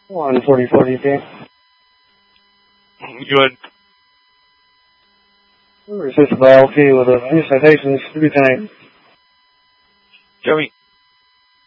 144 DP. Go ahead. We're assisted by LT with a new citations to be tonight. Joey.